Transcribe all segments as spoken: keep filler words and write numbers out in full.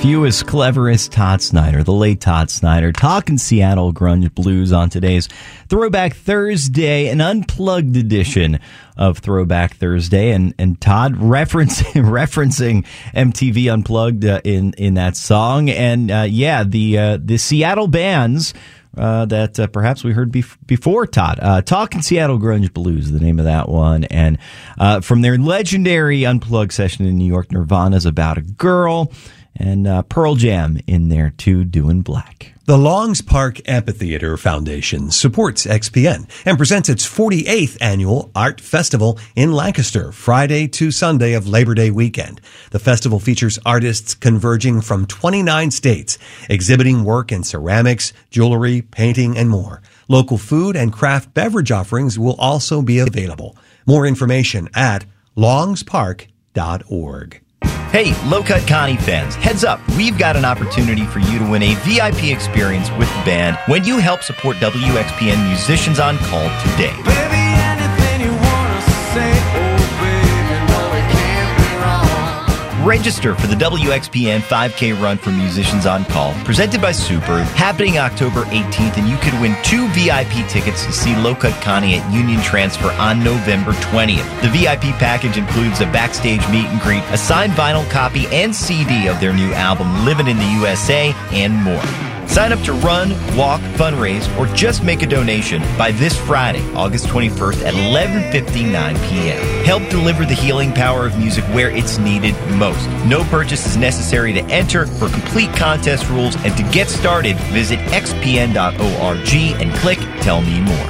Few as clever as Todd Snyder, the late Todd Snyder, talking Seattle grunge blues on today's Throwback Thursday, an unplugged edition of Throwback Thursday, and and Todd referencing referencing M T V Unplugged uh, in in that song, and uh, yeah, the uh, the Seattle bands. Uh, that uh, perhaps we heard bef- before, Todd. Uh, Talking Seattle Grunge Blues, the name of that one. And uh, from their legendary Unplugged session in New York, Nirvana's About a Girl, and uh, Pearl Jam in there too, doing Black. The Longs Park Amphitheater Foundation supports X P N and presents its forty-eighth annual Art Festival in Lancaster, Friday to Sunday of Labor Day weekend. The festival features artists converging from twenty-nine states, exhibiting work in ceramics, jewelry, painting, and more. Local food and craft beverage offerings will also be available. More information at longs park dot org. Hey, Low Cut Connie fans, heads up. We've got an opportunity for you to win a V I P experience with the band when you help support W X P N Musicians on Call today. Baby, anything you want to say, oh baby, no, it can't be wrong. Register for the W X P N five K Run for Musicians on Call, presented by Super, happening October eighteenth, and you could win two V I P tickets to see Low Cut Connie at Union Transfer on November twentieth. The V I P package includes a backstage meet and greet, a signed vinyl copy and C D of their new album, Living in the U S A, and more. Sign up to run, walk, fundraise, or just make a donation by this Friday, August twenty-first at eleven fifty-nine p.m. Help deliver the healing power of music where it's needed most. No purchase is necessary to enter. For complete contest rules and to get started, visit x p n dot org and click Tell Me More.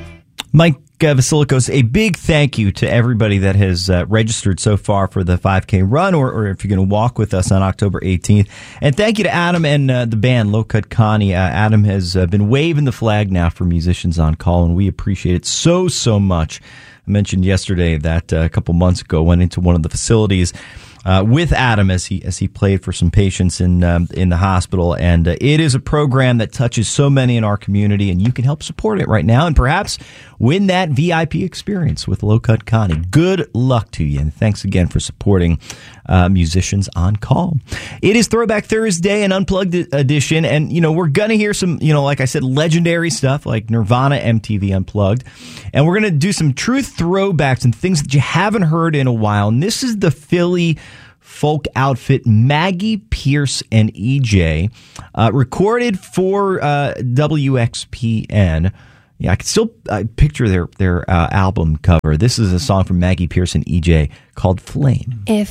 Mike uh, Vasilikos, a big thank you to everybody that has uh, registered so far for the five K run, or, or if you're going to walk with us on October eighteenth. And thank you to Adam and uh, the band, Low Cut Connie. Uh, Adam has uh, been waving the flag now for Musicians on Call, and we appreciate it so, so much. I mentioned yesterday that uh, a couple months ago went into one of the facilities Uh, with Adam as he as he played for some patients in um, in the hospital, and uh, it is a program that touches so many in our community, and you can help support it right now, and perhaps win that V I P experience with Low Cut Connie. Good luck to you, and thanks again for supporting uh, Musicians on Call. It is Throwback Thursday, an unplugged edition, and you know we're gonna hear some, you know, like I said, legendary stuff like Nirvana, M T V Unplugged, and we're gonna do some truth throwbacks and things that you haven't heard in a while. And this is the Philly folk outfit Maggie Pierce and E J, uh, recorded for uh, W X P N. Yeah, I can still uh, picture their their uh, album cover. This is a song from Maggie Pierce and E J called Flame. If